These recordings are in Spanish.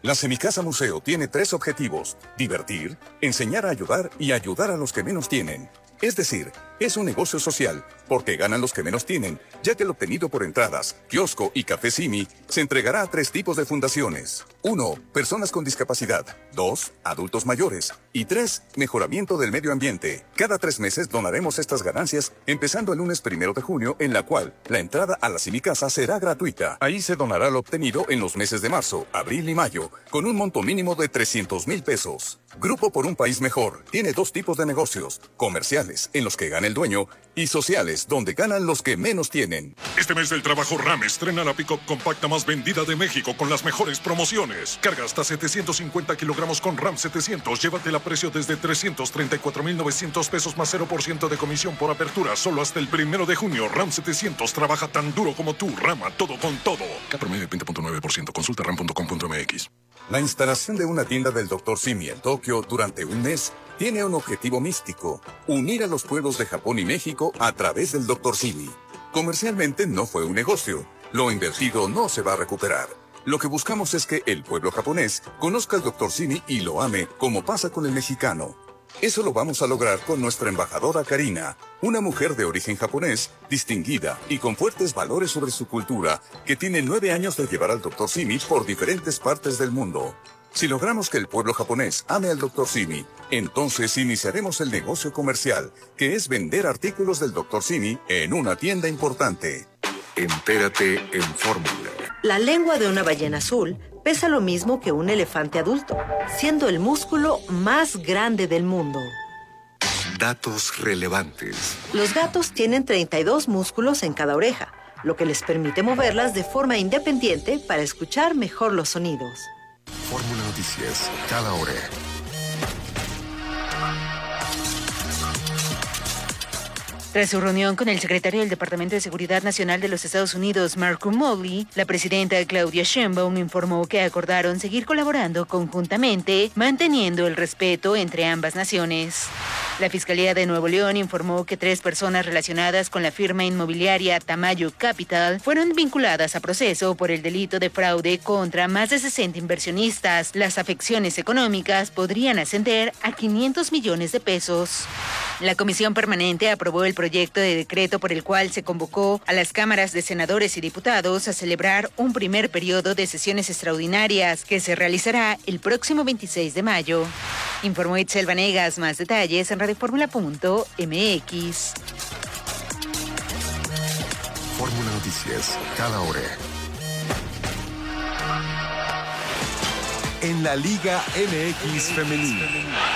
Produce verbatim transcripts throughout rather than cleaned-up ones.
La Semicasa Museo tiene tres objetivos: divertir, enseñar a ayudar y ayudar a los que menos tienen. Es decir, es un negocio social, porque ganan los que menos tienen, ya que el obtenido por entradas, kiosco y café Simi se entregará a tres tipos de fundaciones. Uno, personas con discapacidad. Dos, adultos mayores. Y tres, mejoramiento del medio ambiente. Cada tres meses donaremos estas ganancias, empezando el lunes primero de junio, en la cual la entrada a la Semicasa será gratuita. Ahí se donará lo obtenido en los meses de marzo, abril y mayo, con un monto mínimo de trescientos mil pesos. Grupo por un País Mejor tiene dos tipos de negocios: comerciales, en los que gana el dueño, y sociales, donde ganan los que menos tienen. Este mes del trabajo, RAM estrena la pick-up compacta más vendida de México con las mejores promociones. Carga hasta setecientos cincuenta kilogramos con RAM setecientos. Llévatela a precio desde trescientos treinta y cuatro mil novecientos pesos más cero por ciento de comisión por apertura. Solo hasta el primero de junio. RAM setecientos trabaja tan duro como tú. Rama, todo con todo. K promedio veinte punto nueve por ciento. Consulta ram punto com punto m x. La instalación de una tienda del doctor Simi en Tokio durante un mes tiene un objetivo místico: unir a los pueblos de Japón y México a través del doctor Simi. Comercialmente no fue un negocio. Lo invertido no se va a recuperar. Lo que buscamos es que el pueblo japonés conozca al doctor Simi y lo ame, como pasa con el mexicano. Eso lo vamos a lograr con nuestra embajadora Karina, una mujer de origen japonés, distinguida y con fuertes valores sobre su cultura, que tiene nueve años de llevar al doctor Simi por diferentes partes del mundo. Si logramos que el pueblo japonés ame al doctor Simi, entonces iniciaremos el negocio comercial, que es vender artículos del doctor Simi en una tienda importante. Entérate en Fórmula. La lengua de una ballena azul pesa lo mismo que un elefante adulto, siendo el músculo más grande del mundo. Datos relevantes. Los gatos tienen treinta y dos músculos en cada oreja, lo que les permite moverlas de forma independiente para escuchar mejor los sonidos. Fórmula Noticias, cada hora. Tras su reunión con el secretario del Departamento de Seguridad Nacional de los Estados Unidos, Mark Mully, la presidenta Claudia Sheinbaum informó que acordaron seguir colaborando conjuntamente, manteniendo el respeto entre ambas naciones. La Fiscalía de Nuevo León informó que tres personas relacionadas con la firma inmobiliaria Tamayo Capital fueron vinculadas a proceso por el delito de fraude contra más de sesenta inversionistas. Las afecciones económicas podrían ascender a quinientos millones de pesos. La Comisión Permanente aprobó el proyecto de decreto por el cual se convocó a las cámaras de senadores y diputados a celebrar un primer periodo de sesiones extraordinarias que se realizará el próximo veintiséis de mayo. Informó Itzel Vanegas. Más detalles en radioformula punto m x. Fórmula Noticias, cada hora. En la Liga M X Femenil.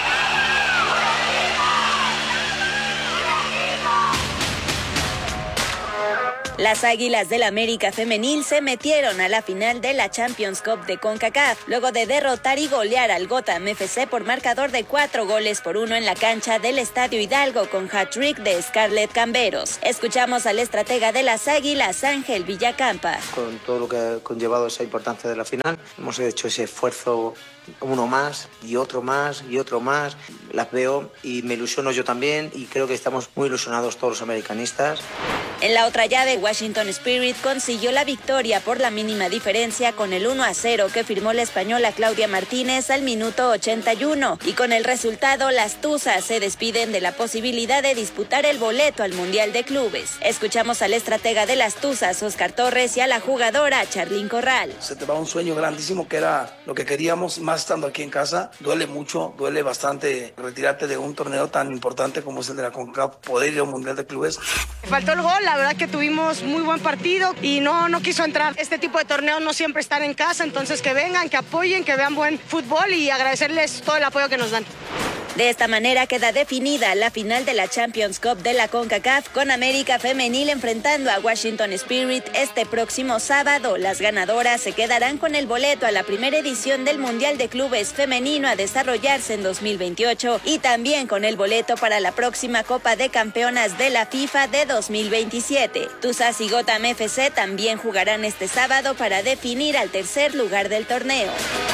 Las Águilas del América Femenil se metieron a la final de la Champions Cup de CONCACAF, luego de derrotar y golear al Gotham F C por marcador de cuatro goles por uno en la cancha del Estadio Hidalgo con hat-trick de Scarlett Camberos. Escuchamos al estratega de las Águilas, Ángel Villacampa. Con todo lo que ha conllevado esa importancia de la final, hemos hecho ese esfuerzo, uno más y otro más y otro más. Las veo y me ilusiono yo también, y creo que estamos muy ilusionados todos los americanistas. En la otra llave, Washington Spirit consiguió la victoria por la mínima diferencia con el uno a cero que firmó la española Claudia Martínez al minuto ochenta y uno, y con el resultado las Tuzas se despiden de la posibilidad de disputar el boleto al Mundial de Clubes. Escuchamos al estratega de las Tuzas, Oscar Torres, y a la jugadora Charlín Corral. Se te va un sueño grandísimo que era lo que queríamos, más estando aquí en casa. Duele mucho, duele bastante retirarte de un torneo tan importante como es el de la CONCACAF, poder ir a un Mundial de Clubes. Faltó el gol, la verdad que tuvimos muy buen partido y no, no quiso entrar. Este tipo de torneos no siempre están en casa, entonces que vengan, que apoyen, que vean buen fútbol y agradecerles todo el apoyo que nos dan. De esta manera queda definida la final de la Champions Cup de la CONCACAF, con América Femenil enfrentando a Washington Spirit este próximo sábado. Las ganadoras se quedarán con el boleto a la primera edición del Mundial de Clubes Femenino a desarrollarse en dos mil veintiocho, y también con el boleto para la próxima Copa de Campeonas de la FIFA de dos mil veintisiete. Tuzas y Gotham F C también jugarán este sábado para definir al tercer lugar del torneo.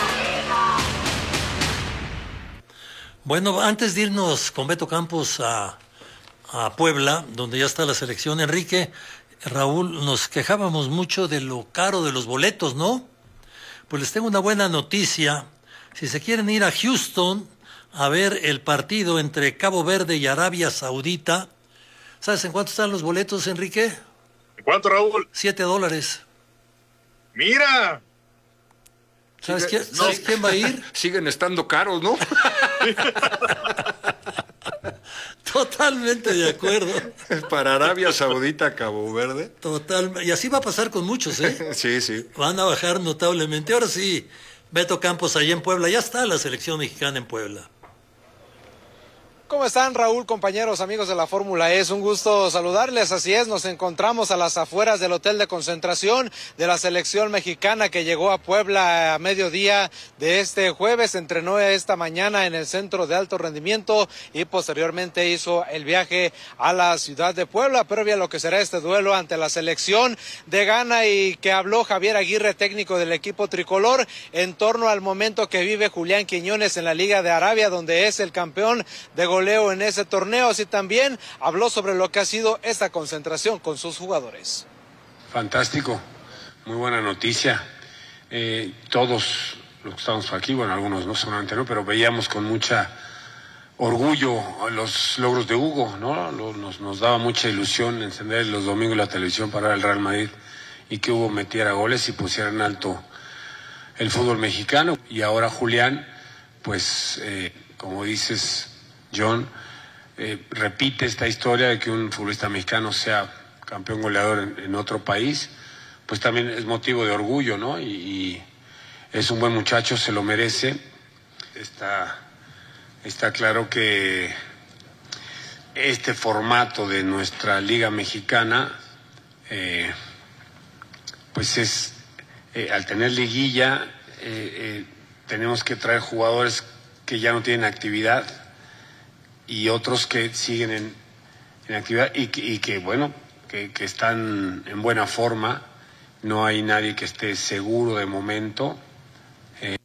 Bueno, antes de irnos con Beto Campos a, a Puebla, donde ya está la selección, Enrique, Raúl, nos quejábamos mucho de lo caro de los boletos, ¿no? Pues les tengo una buena noticia. Si se quieren ir a Houston a ver el partido entre Cabo Verde y Arabia Saudita, ¿sabes en cuánto están los boletos, Enrique? ¿En cuánto, Raúl? Siete dólares. ¡Mira! ¿Sabes, Sigue, quién, ¿sabes no. quién va a ir? Siguen estando caros, ¿no? Totalmente de acuerdo. Para Arabia Saudita, Cabo Verde. Total, y así va a pasar con muchos, ¿eh? Sí, sí. Van a bajar notablemente. Ahora sí, Beto Campos allá en Puebla. Ya está la selección mexicana en Puebla. ¿Cómo están, Raúl, compañeros, amigos de la Fórmula E? Es un gusto saludarles. Así es, nos encontramos a las afueras del hotel de concentración de la selección mexicana que llegó a Puebla a mediodía de este jueves. Entrenó esta mañana en el centro de alto rendimiento y posteriormente hizo el viaje a la ciudad de Puebla, previa a lo que será este duelo ante la selección de Ghana, y que habló Javier Aguirre, técnico del equipo tricolor, en torno al momento que vive Julián Quiñones en la Liga de Arabia, donde es el campeón de goleo en ese torneo. Así también habló sobre lo que ha sido esta concentración con sus jugadores. Fantástico, muy buena noticia. Eh, todos los que estamos aquí, bueno, algunos no, seguramente no, pero veíamos con mucha orgullo los logros de Hugo, ¿no? Nos, nos daba mucha ilusión encender los domingos la televisión para ver el Real Madrid y que Hugo metiera goles y pusiera en alto el fútbol mexicano. Y ahora Julián, pues, eh, como dices, John, eh, repite esta historia de que un futbolista mexicano sea campeón goleador en, en otro país, pues también es motivo de orgullo, ¿no? Y, y es un buen muchacho, se lo merece. Está, está claro que este formato de nuestra Liga Mexicana, eh, pues es, eh, al tener liguilla, eh, eh, tenemos que traer jugadores que ya no tienen actividad y otros que siguen en, en actividad y que, y que bueno, que, que están en buena forma. No hay nadie que esté seguro de momento, eh,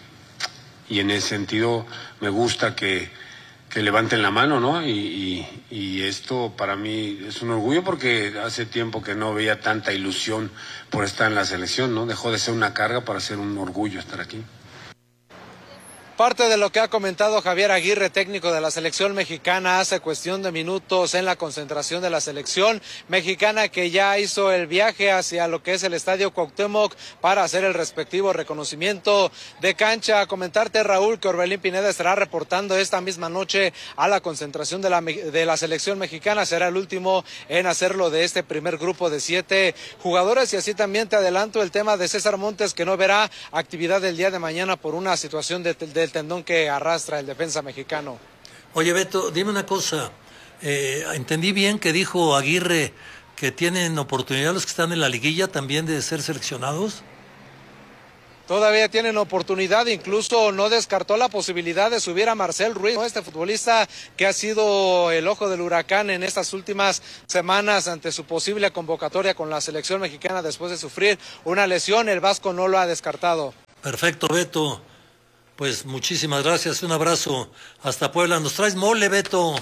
y en ese sentido me gusta que, que levanten la mano, ¿no? Y, y, y esto para mí es un orgullo porque hace tiempo que no veía tanta ilusión por estar en la selección, ¿no? Dejó de ser una carga para ser un orgullo estar aquí. Parte de lo que ha comentado Javier Aguirre, técnico de la selección mexicana, hace cuestión de minutos en la concentración de la selección mexicana, que ya hizo el viaje hacia lo que es el Estadio Cuauhtémoc para hacer el respectivo reconocimiento de cancha. Comentarte, Raúl, que Orbelín Pineda estará reportando esta misma noche a la concentración de la, de la selección mexicana. Será el último en hacerlo de este primer grupo de siete jugadores. Y así también te adelanto el tema de César Montes, que no verá actividad el día de mañana por una situación de, de el tendón que arrastra el defensa mexicano. Oye, Beto, dime una cosa. Eh, entendí bien que dijo Aguirre que tienen oportunidad los que están en la liguilla también de ser seleccionados. Todavía tienen oportunidad, incluso no descartó la posibilidad de subir a Marcel Ruiz, ¿no? Este futbolista que ha sido el ojo del huracán en estas últimas semanas ante su posible convocatoria con la selección mexicana después de sufrir una lesión. El vasco no lo ha descartado. Perfecto, Beto. Pues muchísimas gracias, un abrazo hasta Puebla. ¿Nos traes mole, Beto?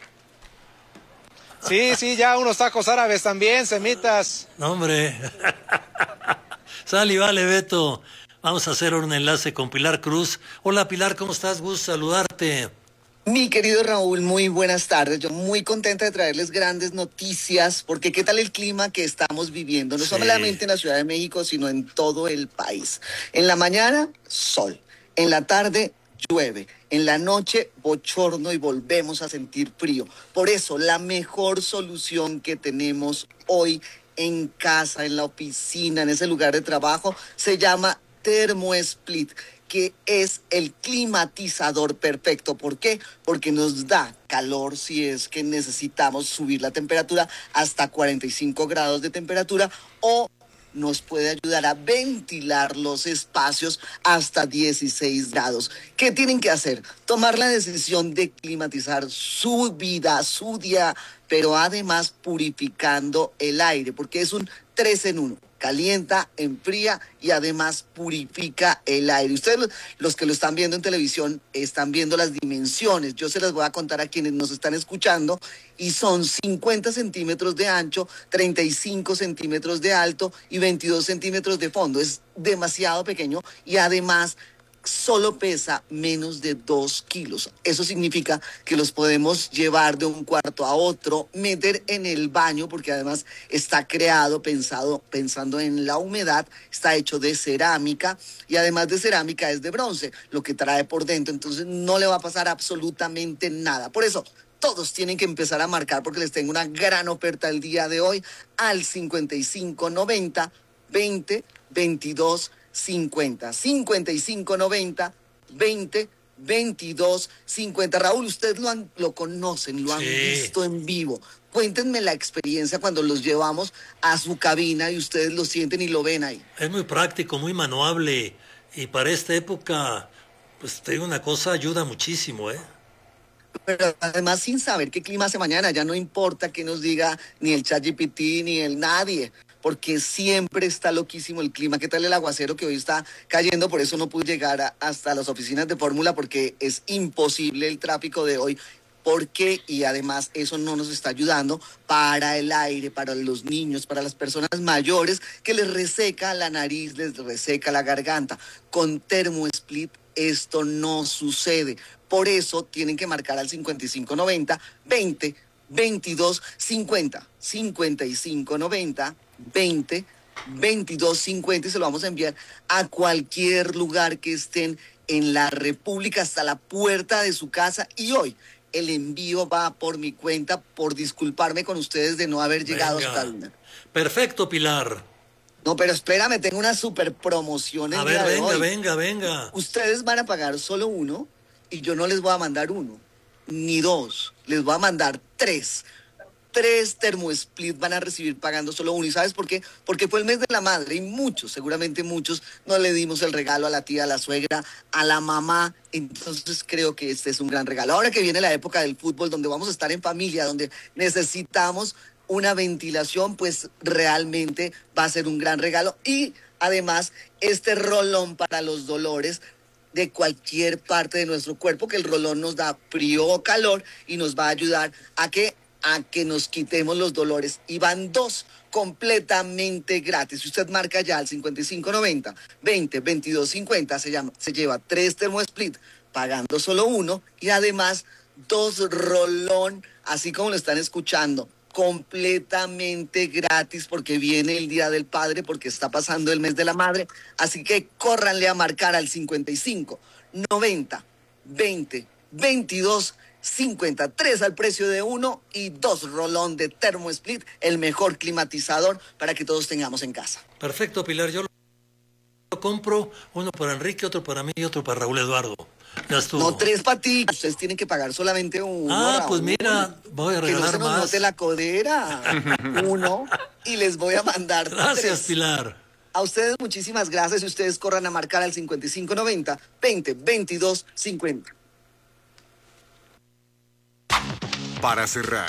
Sí, sí, ya unos tacos árabes también, semitas. No, hombre. Sal y vale, Beto. Vamos a hacer un enlace con Pilar Cruz. Hola, Pilar, ¿cómo estás? Gusto saludarte. Mi querido Raúl, muy buenas tardes. Yo muy contenta de traerles grandes noticias, porque qué tal el clima que estamos viviendo, no sí. solamente en la Ciudad de México, sino en todo el país. En la mañana, sol. En la tarde llueve, en la noche bochorno y volvemos a sentir frío. Por eso la mejor solución que tenemos hoy en casa, en la oficina, en ese lugar de trabajo, se llama ThermoSplit, que es el climatizador perfecto. ¿Por qué? Porque nos da calor si es que necesitamos subir la temperatura hasta cuarenta y cinco grados de temperatura, o nos puede ayudar a ventilar los espacios hasta dieciséis grados. ¿Qué tienen que hacer? Tomar la decisión de climatizar su vida, su día pero además purificando el aire, porque es un tres en uno. Calienta, enfría y además purifica el aire. Ustedes, los que lo están viendo en televisión, están viendo las dimensiones. Yo se las voy a contar a quienes nos están escuchando y son cincuenta centímetros de ancho, treinta y cinco centímetros de alto y veintidós centímetros de fondo. Es demasiado pequeño y además solo pesa menos de dos kilos. Eso significa que los podemos llevar de un cuarto a otro, meter en el baño, porque además está creado, pensado, pensando en la humedad, está hecho de cerámica y además de cerámica es de bronce, lo que trae por dentro, entonces no le va a pasar absolutamente nada. Por eso, todos tienen que empezar a marcar porque les tengo una gran oferta el día de hoy al cincuenta y cinco noventa veinte veintidós cincuenta, cincuenta y cinco noventa veinte veintidós cincuenta. Raúl, ustedes lo, han, lo conocen, lo han Sí. visto en vivo. Cuéntenme la experiencia cuando los llevamos a su cabina y ustedes lo sienten y lo ven ahí. Es muy práctico, muy manuable y para esta época, pues te digo una cosa, ayuda muchísimo, ¿eh? Pero además sin saber qué clima hace mañana, ya no importa que nos diga ni el ChatGPT ni el nadie, porque siempre está loquísimo el clima. ¿Qué tal el aguacero que hoy está cayendo? Por eso no pude llegar a, hasta las oficinas de Fórmula, porque es imposible el tráfico de hoy. ¿Por qué? Y además eso no nos está ayudando para el aire, para los niños, para las personas mayores, que les reseca la nariz, les reseca la garganta. Con ThermoSplit esto no sucede. Por eso tienen que marcar al cincuenta y cinco noventa veinte veintidós cincuenta, cincuenta y cinco noventa veinte veintidós cincuenta y se lo vamos a enviar a cualquier lugar que estén en la República, hasta la puerta de su casa. Y hoy el envío va por mi cuenta, por disculparme con ustedes de no haber llegado Venga. hasta una. Perfecto, Pilar. No, pero espérame, tengo una super promoción el A día ver, de venga, hoy. venga, venga. Ustedes van a pagar solo uno y yo no les voy a mandar uno, ni dos, les voy a mandar tres. Tres ThermoSplit van a recibir pagando solo uno. ¿Y sabes por qué? Porque fue el mes de la madre y muchos, seguramente muchos, no le dimos el regalo a la tía, a la suegra, a la mamá. Entonces creo que este es un gran regalo. Ahora que viene la época del fútbol, donde vamos a estar en familia, donde necesitamos una ventilación, pues realmente va a ser un gran regalo. Y además, este rolón para los dolores de cualquier parte de nuestro cuerpo, que el rolón nos da frío o calor y nos va a ayudar a que a que nos quitemos los dolores. Y van dos completamente gratis. Si usted marca ya al cincuenta y cinco noventa veinte veintidós cincuenta, se, llama, se lleva tres ThermoSplit pagando solo uno y además dos rolón, así como lo están escuchando, completamente gratis, porque viene el Día del Padre, porque está pasando el mes de la madre. Así que córranle a marcar al cincuenta y cinco noventa veinte veintidós cincuenta, tres al precio de uno y dos rolón de ThermoSplit, el mejor climatizador para que todos tengamos en casa. Perfecto, Pilar. Yo lo compro, uno para Enrique, otro para mí y otro para Raúl Eduardo. Ya estuvo. No, tres para ti. Ustedes tienen que pagar solamente uno. Ah, Raúl. pues mira, voy a Que no regalar se nos más. note la codera. Uno y les voy a mandar Gracias, tres. Pilar. A ustedes muchísimas gracias y ustedes corran a marcar al cincuenta y cinco noventa veinte veintidós cincuenta. Para cerrar,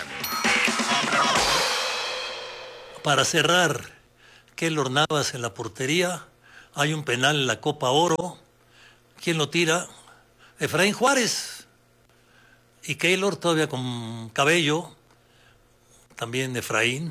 Para cerrar, Keylor Navas en la portería. Hay un penal en la Copa Oro. ¿Quién lo tira? Efraín Juárez. Y Keylor todavía con cabello. También Efraín.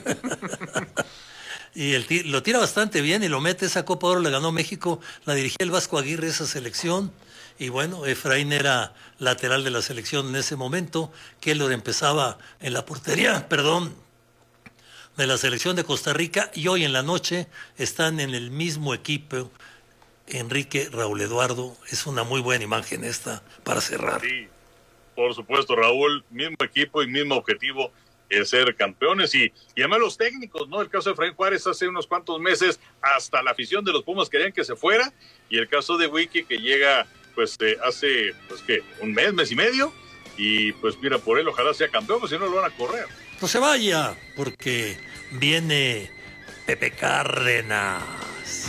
Y el ti- lo tira bastante bien y lo mete. Esa Copa Oro la ganó México. La dirigía el Vasco Aguirre, esa selección. Y bueno, Efraín era lateral de la selección en ese momento. Keylor empezaba en la portería, perdón, de la selección de Costa Rica. Y hoy en la noche están en el mismo equipo Enrique, Raúl Eduardo. Es una muy buena imagen esta para cerrar. Sí, por supuesto, Raúl, mismo equipo y mismo objetivo, el ser campeones y, y además los técnicos, ¿no? El caso de Efraín Juárez hace unos cuantos meses hasta la afición de los Pumas querían que se fuera, y el caso de Wiki que llega pues eh, hace pues que un mes, mes y medio, y pues mira, por él ojalá sea campeón, pues si no lo van a correr. No se vaya, porque viene Pepe Cárdenas.